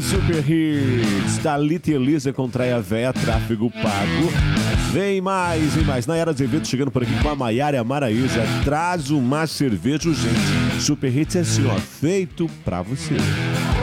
Super Hits, Thalita e Elisa contra a Véia, Tráfego Pago. Vem mais, vem mais. Nayara Azevedo chegando por aqui com a Maiara e a Maraísa. Traz uma cerveja urgente. Super Hits é assim, ó, feito pra você.